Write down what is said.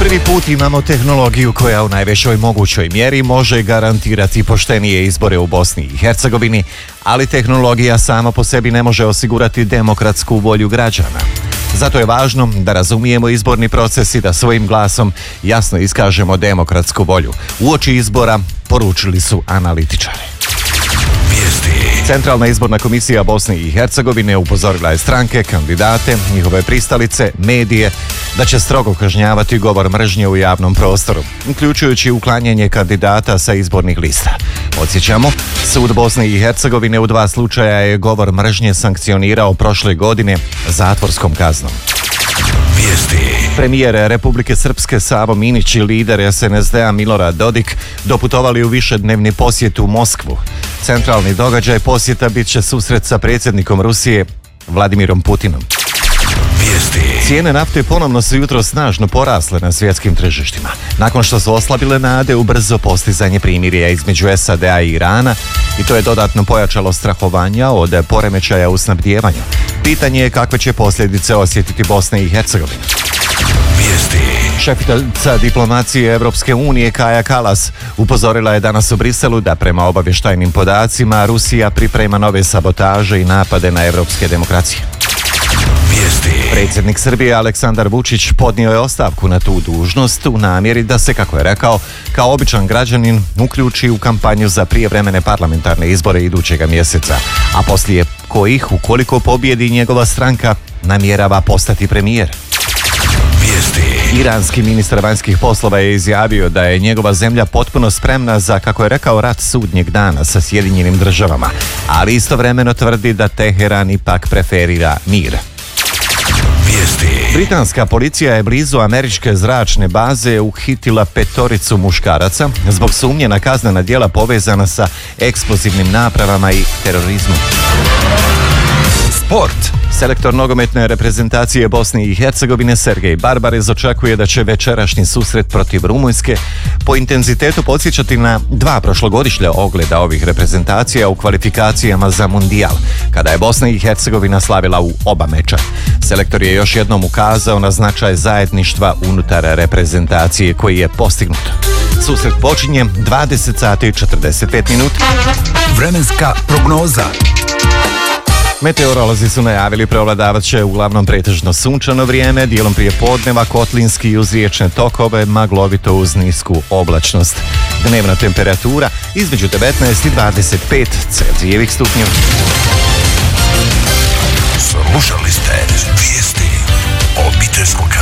Prvi put imamo tehnologiju koja u najvećoj mogućoj mjeri može garantirati poštenije izbore u Bosni i Hercegovini, ali tehnologija sama po sebi ne može osigurati demokratsku volju građana. Zato je važno da razumijemo izborni proces i da svojim glasom jasno iskažemo demokratsku volju. Uoči izbora poručili su analitičari. Centralna izborna komisija Bosne i Hercegovine upozorila je stranke, kandidate, njihove pristalice, medije da će strogo kažnjavati govor mržnje u javnom prostoru, uključujući uklanjanje kandidata sa izbornih lista. Podsjećamo, sud Bosne i Hercegovine u 2 slučaja je govor mržnje sankcionirao prošle godine zatvorskom kaznom. Premijer Republike Srpske Savo Minić i lider SNSD-a Milorad Dodik doputovali u višednevni posjet u Moskvu. Centralni događaj posjeta bit će susret sa predsjednikom Rusije Vladimirom Putinom. Cijene nafte ponovno su jutros snažno porasle na svjetskim tržištima, nakon što su oslabile nade u brzo postizanje primirja između SAD-a i Irana, i to je dodatno pojačalo strahovanja od poremećaja u snabdijevanju. Pitanje je kakve će posljedice osjetiti Bosna i Hercegovina. Šefica diplomacije Europske unije Kaja Kallas upozorila je danas u Briselu da prema obavještajnim podacima Rusija priprema nove sabotaže i napade na europske demokracije. Predsjednik Srbije Aleksandar Vučić podnio je ostavku na tu dužnost u namjeri da se, kako je rekao, kao običan građanin uključi u kampanju za prijevremene parlamentarne izbore idućega mjeseca, a poslije kojih, ukoliko pobjedi njegova stranka, namjerava postati premijer. Iranski ministar vanjskih poslova je izjavio da je njegova zemlja potpuno spremna za, kako je rekao, rat sudnjeg dana sa Sjedinjenim državama, ali istovremeno tvrdi da Teheran ipak preferira mir. Britanska policija je blizu američke zračne baze uhitila 5 muškaraca zbog sumnje na kaznena djela povezana sa eksplozivnim napravama i terorizmom. Sport. Selektor nogometne reprezentacije Bosne i Hercegovine Sergej Barbarez očekuje da će večerašnji susret protiv Rumunjske po intenzitetu podsjećati na 2 prošlogodišnja ogleda ovih reprezentacija u kvalifikacijama za Mundijal, kada je Bosna i Hercegovina slavila u oba meča. Selektor je još jednom ukazao na značaj zajedništva unutar reprezentacije koji je postignut. Susret počinje 20 sati i 45 minuta. Vremenska prognoza. Meteorolozi su najavili preovladavat će uglavnom pretežno sunčano vrijeme, dijelom prije podneva kotlinski i uz riječne tokove, maglovito uz nisku oblačnost. Dnevna temperatura između 19 i 25 Celzijevih stupnjeva. Slušali ste vijesti obiteljskog